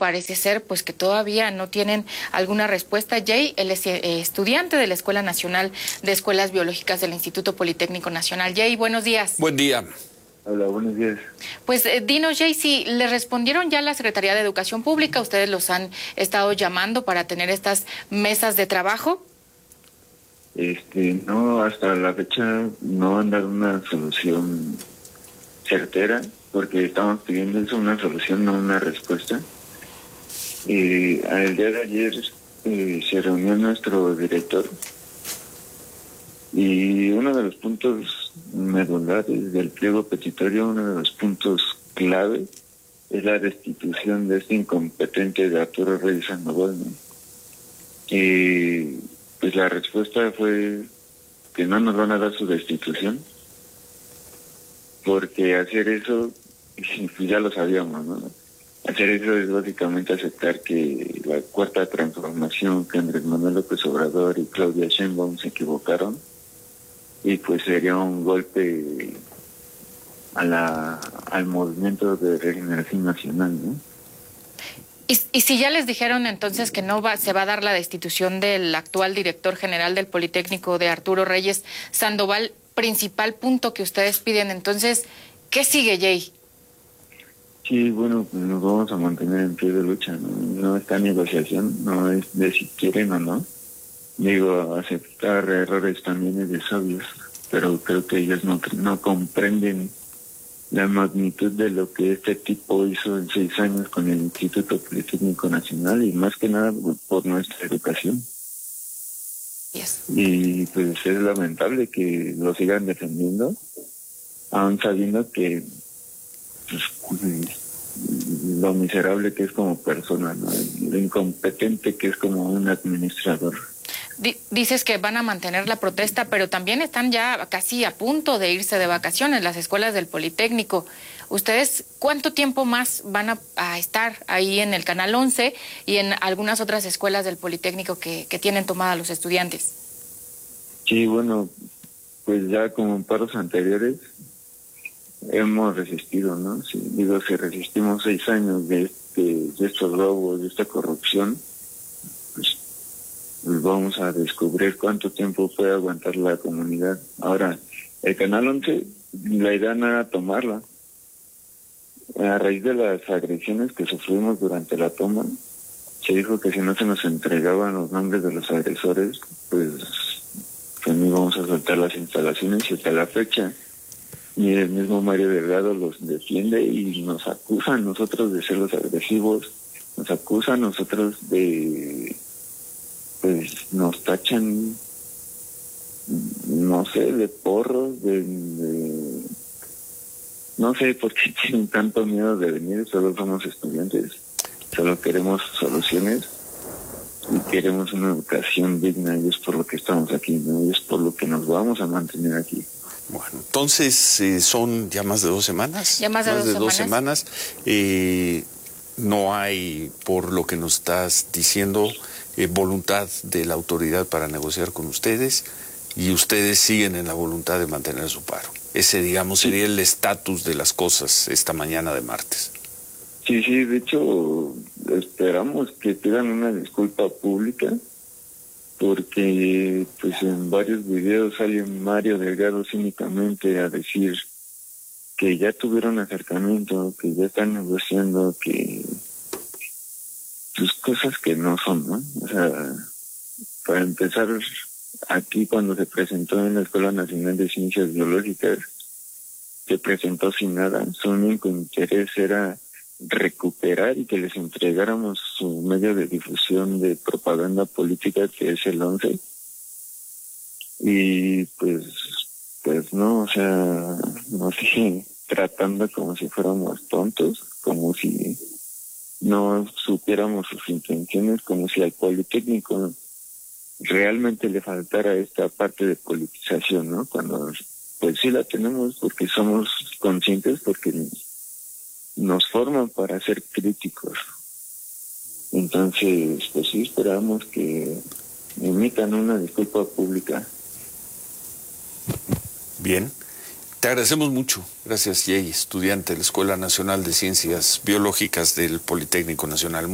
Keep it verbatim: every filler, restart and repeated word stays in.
parece ser pues que todavía no tienen alguna respuesta. Jay, él es eh, estudiante de la Escuela Nacional de Escuelas Biológicas del Instituto Politécnico Nacional. Jay, buenos días. Buen día. Hola, buenos días. Pues eh, dinos, Jay, si le respondieron ya a la Secretaría de Educación Pública, ustedes los han estado llamando para tener estas mesas de trabajo. Este, no, hasta la fecha no han dado una solución certera, porque estamos pidiendo eso, una solución, no una respuesta. Eh, el día de ayer eh, se reunió nuestro director y uno de los puntos medulares del pliego petitorio, uno de los puntos clave, es la destitución de este incompetente de Arturo Reyes Sandoval, ¿no? Y pues la respuesta fue que no nos van a dar su destitución, porque hacer eso, pues ya lo sabíamos, ¿no? Hacer eso es básicamente aceptar que la cuarta transformación, que Andrés Manuel López Obrador y Claudia Sheinbaum se equivocaron, y pues sería un golpe a la al movimiento de regeneración nacional, ¿no? Y, y si ya les dijeron entonces que no va, se va a dar la destitución del actual director general del Politécnico, de Arturo Reyes Sandoval, principal punto que ustedes piden, entonces, ¿qué sigue, Jay? Sí, bueno, pues nos vamos a mantener en pie de lucha, ¿no? No está negociación, no es de si quieren o no. Digo, aceptar errores también es de sabios, pero creo que ellos no, no comprenden la magnitud de lo que este tipo hizo en seis años con el Instituto Politécnico Nacional, y más que nada por nuestra educación. Yes. Y pues es lamentable que lo sigan defendiendo, aún sabiendo que pues, lo miserable que es como persona, ¿no? Lo incompetente que es como un administrador. Dices que van a mantener la protesta, pero también están ya casi a punto de irse de vacaciones las escuelas del Politécnico. ¿Ustedes cuánto tiempo más van a, a estar ahí en el Canal once y en algunas otras escuelas del Politécnico que, que tienen tomada los estudiantes? Sí, bueno, pues ya como en paros anteriores hemos resistido, ¿no? Sí, digo, si resistimos seis años de, este, de estos robos, de esta corrupción, pues vamos a descubrir cuánto tiempo puede aguantar la comunidad. Ahora, el Canal once, la idea no era tomarla. A raíz de las agresiones que sufrimos durante la toma, se dijo que si no se nos entregaban los nombres de los agresores, pues, pues no íbamos a soltar las instalaciones, y hasta la fecha, y el mismo Mario Delgado los defiende y nos acusa a nosotros de ser los agresivos, nos acusa a nosotros de... pues nos tachan, no sé, de porros, de, de no sé por qué tienen tanto miedo de venir. Solo somos estudiantes, solo queremos soluciones y queremos una educación digna, y es por lo que estamos aquí, ¿no? Y es por lo que nos vamos a mantener aquí. Bueno, entonces eh, son ya más de dos semanas. Ya más de, más dos, de dos semanas. semanas. Eh, no hay, por lo que nos estás diciendo, Eh, voluntad de la autoridad para negociar con ustedes, y ustedes siguen en la voluntad de mantener su paro. Ese, digamos, sería el estatus de las cosas esta mañana de martes. Sí, sí, de hecho, esperamos que pidan una disculpa pública, porque pues en varios videos sale Mario Delgado cínicamente a decir que ya tuvieron acercamiento, que ya están negociando, que pues cosas que no son, ¿no? O sea, para empezar, aquí cuando se presentó en la Escuela Nacional de Ciencias Biológicas, se presentó sin nada. Su único interés era recuperar y que les entregáramos su medio de difusión de propaganda política, que es el once. Y pues, pues no, o sea, nos siguen tratando como si fuéramos tontos, como si no supiéramos sus intenciones, como si al Politécnico realmente le faltara esta parte de politización, ¿no? Cuando pues sí la tenemos, porque somos conscientes, porque nos forman para ser críticos. Entonces, pues sí esperamos que emitan una disculpa pública. Bien. Te agradecemos mucho. Gracias, Jay, estudiante de la Escuela Nacional de Ciencias Biológicas del Politécnico Nacional.